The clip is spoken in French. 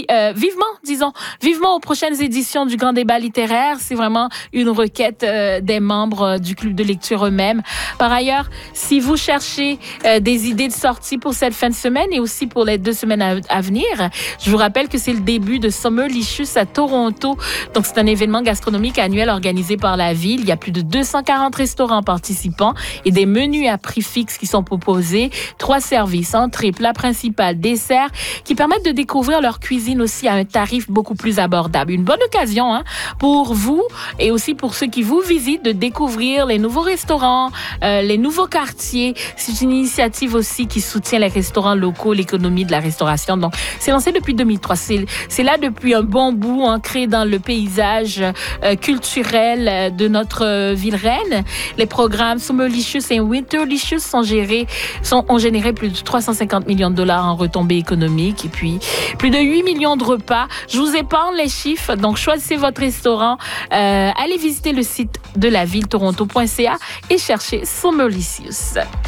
vivement aux prochaines éditions du Grand Débat littéraire. C'est vraiment une requête des membres du club de lecture eux-mêmes. Par ailleurs, si vous cherchez des idées de sortie pour cette fin de semaine et aussi pour les 2 semaines à venir, je vous rappelle que c'est le début de Summerlicious à Toronto. Donc, c'est un événement gastronomique annuel organisé par la ville. Il y a plus de 240 restaurants participants et des menus à prix fixe qui sont proposés. 3 services, entrée, plat principal, dessert, qui permettent de découvrir leur cuisine aussi à un tarif beaucoup plus abordable. Une bonne occasion pour vous et aussi pour ceux qui vous visitent de découvrir les nouveaux restaurants, les nouveaux quartiers. C'est une initiative aussi qui soutient les restaurants locaux, l'économie de la restauration. Donc, c'est lancé depuis 2003. C'est là depuis un bon bout, ancré dans le paysage culturel de notre ville reine. Les programmes Summerlicious et Winterlicious ont généré plus de 350 millions de dollars en retombées économiques et puis plus de 8 millions de repas. Je vous épargne les chiffres, donc choisissez votre restaurant. Allez visiter le site de la ville, toronto.ca, et cherchez Summerlicious.